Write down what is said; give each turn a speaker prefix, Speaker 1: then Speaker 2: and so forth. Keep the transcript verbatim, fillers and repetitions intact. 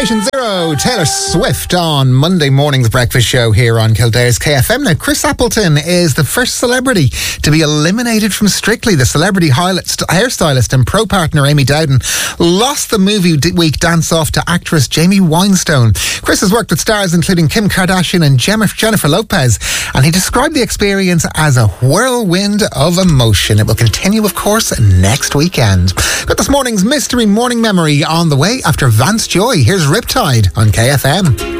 Speaker 1: Patient Zero, Taylor Swift on Monday morning's breakfast show here on Kildare's K F M. Now, Chris Appleton is the first celebrity to be eliminated from Strictly. The celebrity hairstylist and pro partner Amy Dowden lost the movie week dance-off to actress Jamie Weinstein. Chris has worked with stars including Kim Kardashian and Jennifer Lopez, and he described the experience as a whirlwind of emotion. It will continue, of course, next weekend. Got this morning's Mystery Morning Memory on the way after Vance Joy. Here's Riptide on K F M.